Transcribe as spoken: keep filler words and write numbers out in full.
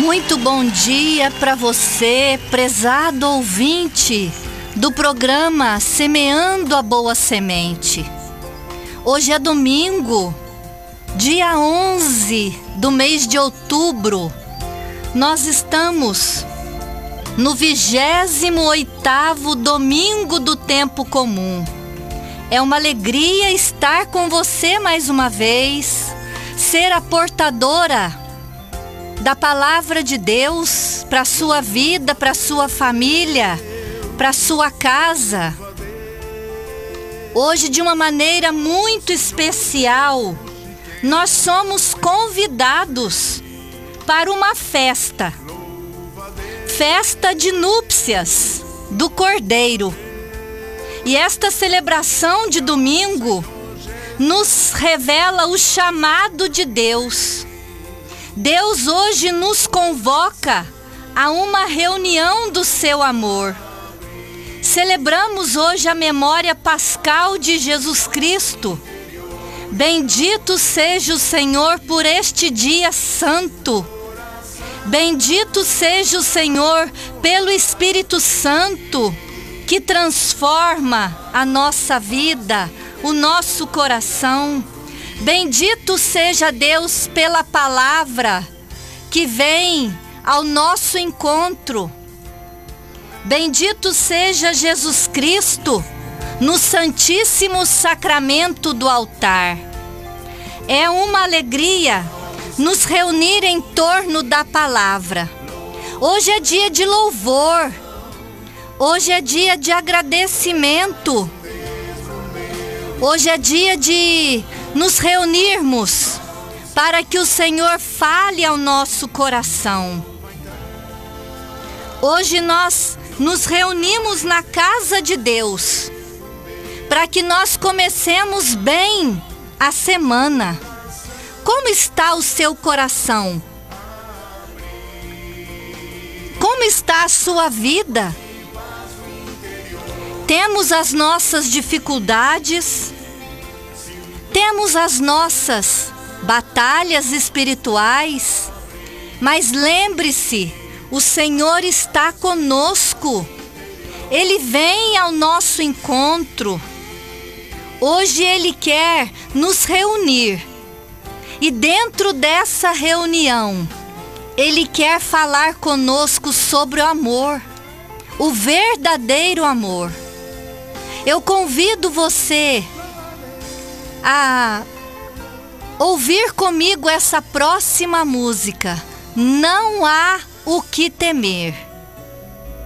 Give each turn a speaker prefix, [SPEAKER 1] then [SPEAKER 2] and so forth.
[SPEAKER 1] Muito bom dia para você, prezado ouvinte do programa Semeando a Boa Semente. Hoje é domingo, dia onze do mês de outubro. Nós estamos no vigésimo oitavo domingo do tempo comum. É uma alegria estar com você mais uma vez, ser a portadora da palavra de Deus para a sua vida, para a sua família, para a sua casa. Hoje, de uma maneira muito especial, nós somos convidados para uma festa, festa de núpcias do Cordeiro. E esta celebração de domingo nos revela o chamado de Deus. Deus hoje nos convoca a uma reunião do seu amor. Celebramos hoje a memória pascal de Jesus Cristo. Bendito seja o Senhor por este dia santo. Bendito seja o Senhor pelo Espírito Santo, que transforma a nossa vida, o nosso coração. Bendito seja Deus pela palavra que vem ao nosso encontro. Bendito seja Jesus Cristo no Santíssimo Sacramento do altar. É uma alegria nos reunir em torno da palavra. Hoje é dia de louvor. Hoje é dia de agradecimento. Hoje é dia de nos reunirmos para que o Senhor fale ao nosso coração. Hoje nós nos reunimos na casa de Deus para que nós comecemos bem a semana. Como está o seu coração? Como está a sua vida? Temos as nossas dificuldades, temos as nossas batalhas espirituais, mas lembre-se, o Senhor está conosco. Ele vem ao nosso encontro. Hoje Ele quer nos reunir. E dentro dessa reunião, Ele quer falar conosco sobre o amor, o verdadeiro amor. Eu convido você a ouvir comigo essa próxima música. Não há o que temer.